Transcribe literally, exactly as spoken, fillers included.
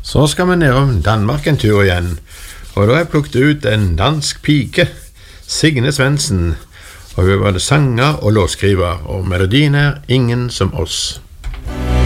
Så skal vi ned om Danmark en tur igjen, og da har jeg plukket ut en dansk pike, Signe Svendsen, og hun var det sanger og låtskriver, og melodien er Ingen som oss.